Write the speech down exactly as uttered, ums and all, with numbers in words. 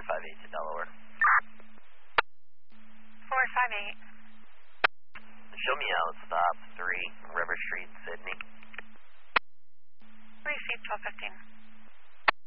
five eight to Delaware. four five eight. Show me out, stop three, River Street, Sydney. Receive twelve fifteen.